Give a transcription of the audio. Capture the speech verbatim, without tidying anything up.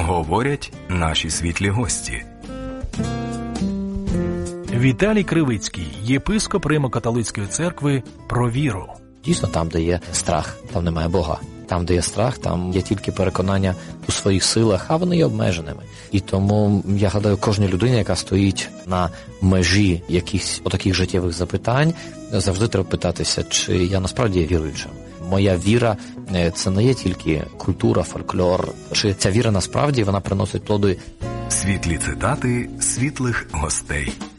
Говорять наші світлі гості. Віталій Кривицький, єпископ Римо-католицької церкви, про віру. Дійсно, там, де є страх, там немає Бога. Там, де є страх, там є тільки переконання у своїх силах, а вони є обмеженими. І тому, я гадаю, кожній людині, яка стоїть на межі якихось отаких життєвих запитань, завжди треба питатися, чи я насправді є віруючим. Моя віра – це не є тільки культура, фольклор, чи ця віра насправді вона приносить плоди. Світлі цитати світлих гостей.